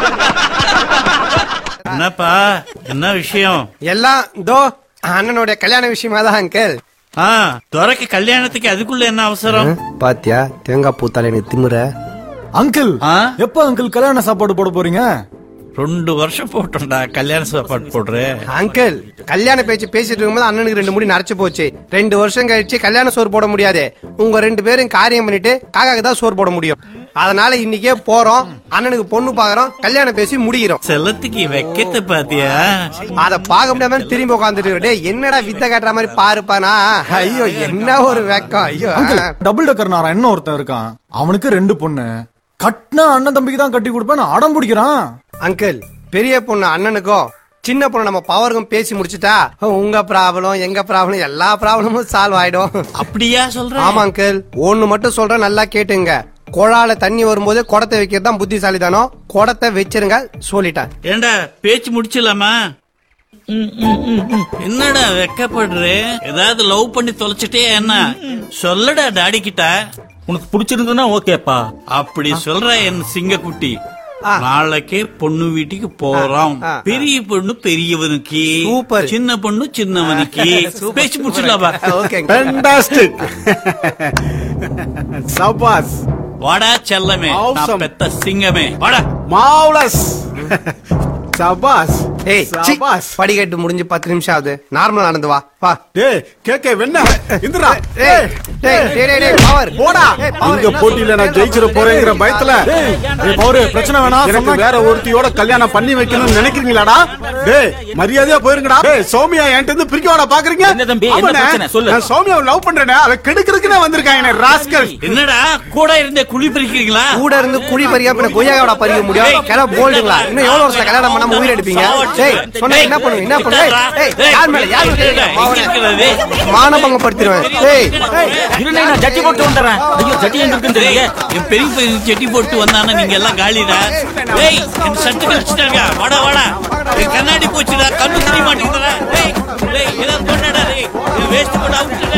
என்னப்பா, என்ன விஷயம்? எல்லாம் தோ அண்ணனுடைய கல்யாண விஷயமா தான் அங்கிள். துறைக்கு கல்யாணத்துக்கு அதுக்குள்ள என்ன அவசரம்? பாத்தியா தேங்காய் பூத்தால எனக்கு திமுற. அங்கிள் எப்ப அங்கிள் கல்யாண சாப்பாடு போட போறீங்க? 2 வருஷம் போட்டோம்டா கல்யாண சாப்பாடு போடுறேன். அங்கிள் கல்யாண பேச்சு பேசிட்டு இருக்கும்போது அண்ணனுக்கு 2 முடி நரைச்சு போச்சு. 2 வருஷம் கழிச்சு கல்யாண சோறு போட முடியாது. உங்க 2 பேரும் காரியம் பண்ணிட்டு காக்காக்கு தான் சோறு போட முடியும். அதனால இன்னைக்கே போறோம், அண்ணனுக்கு பொண்ணு பாக்குறோம், கல்யாணம் பேசி முடிக்கிறோம். செல்லத்துக்கு வைக்கத்தை பாத்தியா? அத பாக்க முடியாம திரும்பி உட்காந்துட்டு என்னடா வித்த காட்டுற மாதிரி பாருப்பானா. ஐயோ என்ன ஒரு வெக்கம். ஐயோ டபுள் டக்கர் நாரா என்ன ஒருத்தன் இருக்கான், அவனுக்கு 2 பொண்ணு. கட்டினா அண்ணன் தம்பிக்கு தான் கட்டி கொடுப்பேன் அடம் பிடிக்கிறான். அங்கிள் பெரிய பொண்ணு அண்ணனுக்கும் சின்ன பொண்ணு நம்ம பவருக்கும் பேசி முடிச்சுட்டா உங்க ப்ராப்ளம் எங்க ப்ராப்ளம் எல்லா ப்ராப்ளமும் சால்வ் ஆயிடும். அப்படியா சொல்ற? ஆமா அங்கிள், ஒண்ணு மட்டும் சொல்றேன் நல்லா கேட்டுங்க. குழால தண்ணி வரும்போது குடத்தை வைக்கிறது தான் புத்திசாலிதானோ. குடத்தை வச்சிருங்க சொல்லிட்டேன். ஏண்டா பேச்சு முடிச்சலாமா? என்னடா வெக்கப்படுற? ஏதாவது லவ் பண்ணி தொலைச்சிட்டே என்ன சொல்லடா டாடி கிட்ட. உனக்கு பிடிச்சிருந்தா ஓகேப்பா. அப்படி சொல்ற என் சிங்கக்குட்டி. நாளைக்கே பொண்ணு வீட்டுக்கு போறோம். பெரிய பொண்ணு பெரியவனுக்கு, சின்ன பொண்ணு சின்னவனுக்கு. பேச்சு முடிச்சிடலாமா? சபாஸ். வாடா செல்லமே, நான் பெத்த சிங்கமே. வாடா மாவுலஸ். சபாஸ். ஏய் சபாஸ். படிக்கட்டு முடிஞ்சு 10 நிமிஷம் ஆகுது, நார்மலா நடந்து வா. வா. டேய் கேக்கே வெண்ண இந்திரா. டேய் டேய் டேய் பவர் போடா. இந்த போட்டில நான் ஜெயிச்சிர போறேங்கற பயத்துல. டேய் பவர் பிரச்சனை வேணா, எனக்கு வேற ஒருத்தியோட கல்யாணம் பண்ணி வைக்கணும்னு நினைக்கிறீங்களாடா? டேய் மரியாதையா போயிருங்கடா. டேய் சௌமியா என்கிட்ட இருந்து பிரிக்கவாடா பாக்குறீங்க? என்ன தம்பி என்ன பிரச்சனை சொல்லு. நான் சௌமியாவை லவ் பண்றேனே, அத கெடுக்கிறதுக்குனே வந்திருக்காங்க ராஸ்கல். என்னடா கூட இருந்தே குழி பறிக்கிறீங்களா? கூட இருந்து குழி பறிக்காம கொய்யாவோட பறிக்க முடியும்? கிள போல்டுங்களா? இன்னும் எவ்வளவு வருஷம் கல்யாணம் பண்ணாம உயிர் எடுப்பீங்க? டேய் சொன்னா என்ன பண்ணுவீங்க? என்ன பண்ணுவீங்க? டேய் யார் மேல யார் மானபங்கப்படுத்திடுவேன். டேய் இருங்க நான் ஜட்டி போட்டு வந்துறேன். ஐயோ ஜட்டி எங்க இருக்குன்னு தெரியல. என் பெரிய ஜட்டி போட்டு வந்தானே நீங்க எல்லாம் காலிடா. டேய் என் சட்டை கழிச்சிட்டாங்க. வாடா வாடா. கண்ணாடி போச்சுடா, கண்ணு தெரிய மாட்டேங்குதுடா. டேய் டேய் எல்லாம் கொண்டாடா. டேய் வேஸ்ட் போட்டு அவுட்.